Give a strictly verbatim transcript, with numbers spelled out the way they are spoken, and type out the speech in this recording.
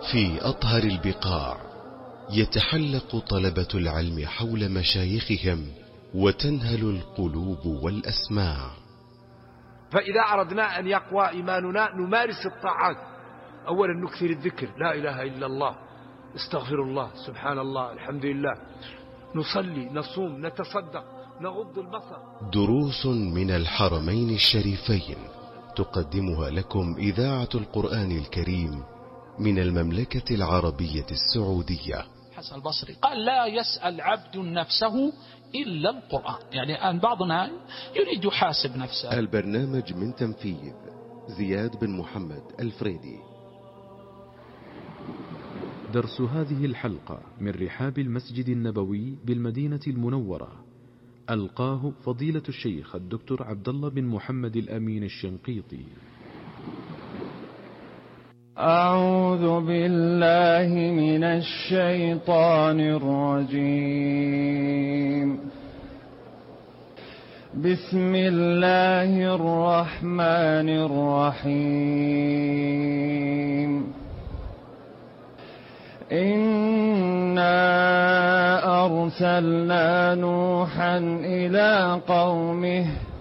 في أطهر البقاع يتحلق طلبة العلم حول مشايخهم وتنهل القلوب والأسماع. فإذا أردنا أن يقوى إيماننا نمارس الطاعات. أولا نكثر الذكر، لا إله إلا الله، استغفر الله، سبحان الله، الحمد لله، نصلي، نصوم، نتصدق، نغض البصر. دروس من الحرمين الشريفين تقدمها لكم إذاعة القرآن الكريم من المملكة العربية السعودية. حسن البصري قال: لا يسأل عبد نفسه إلا القرآن. يعني الآن بعضنا يريد يحاسب نفسه. البرنامج من تنفيذ زياد بن محمد الفريدي. درس هذه الحلقة من رحاب المسجد النبوي بالمدينة المنورة، ألقاه فضيلة الشيخ الدكتور عبد الله بن محمد الأمين الشنقيطي. أعوذ بالله من الشيطان الرجيم. بسم الله الرحمن الرحيم. إنا أرسلنا نوحا إلى قومه